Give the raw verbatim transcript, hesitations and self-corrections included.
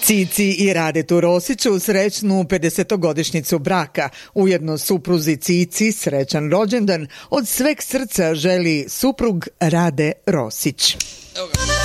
Cici i Radetu Rosiću srećnu pedesetogodišnjicu braka. Ujedno supruzi Cici srećan rođendan od sveg srca želi suprug Rade Rosić.